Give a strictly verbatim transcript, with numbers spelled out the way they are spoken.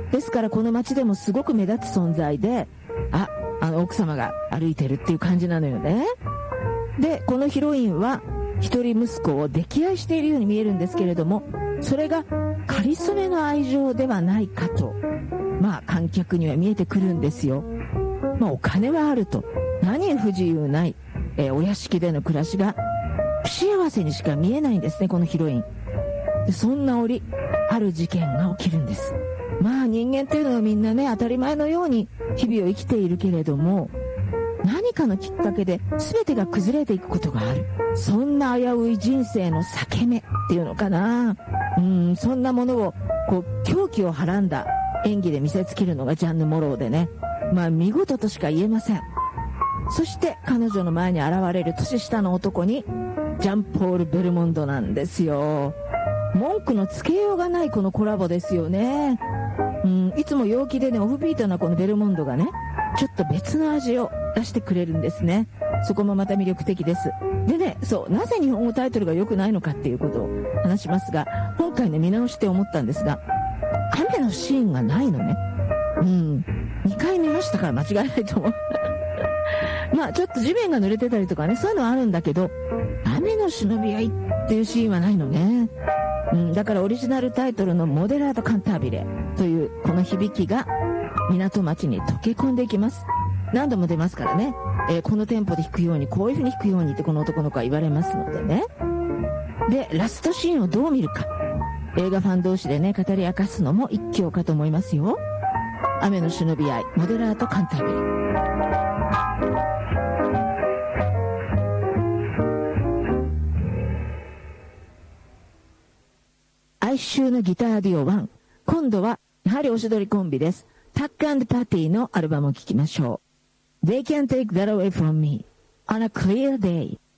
ですからこの街でもすごく目立つ存在で、あ、あの奥様が歩いてるっていう感じなのよね。で、このヒロインは一人息子を溺愛しているように見えるんですけれども、それがかりそめの愛情ではないかと、まあ観客には見えてくるんですよ。まあお金はあると、何不自由ない、えー、お屋敷での暮らしが不幸せにしか見えないんですね、このヒロイン。でそんな折、ある事件が起きるんです。まあ人間っていうのはみんなね、当たり前のように日々を生きているけれども、何かのきっかけで全てが崩れていくことがある。そんな危うい人生の裂け目っていうのかな、うん、そんなものをこう狂気をはらんだ演技で見せつけるのがジャンヌ・モローでね、まあ見事としか言えません。そして彼女の前に現れる年下の男にジャンポール・ベルモンドなんですよ。文句のつけようがないこのコラボですよね。うん、いつも陽気でねオフビートなこのベルモンドがね、ちょっと別の味を出してくれるんですね。そこもまた魅力的です。でね、そうなぜ日本語タイトルが良くないのかっていうことを話しますが、今回ね見直して思ったんですが、雨のシーンがないのね。うん、にかい見ましたから間違いないと思うまあちょっと地面が濡れてたりとかね、そういうのはあるんだけど、雨の忍び合いっていうシーンはないのね。うん、だからオリジナルタイトルのモデラート・カンタービレというこの響きが港町に溶け込んでいきます。何度も出ますからね、えー、このテンポで弾くように、こういう風に弾くようにってこの男の子は言われますのでね。でラストシーンをどう見るか、映画ファン同士でね語り明かすのも一興かと思いますよ。雨の忍び合い、モデラート・カンタービレ。哀愁のギターデュオワン、今度はやはりおしどりコンビです。タック&パティのアルバムを聴きましょう。They can't take that away from me on a clear day。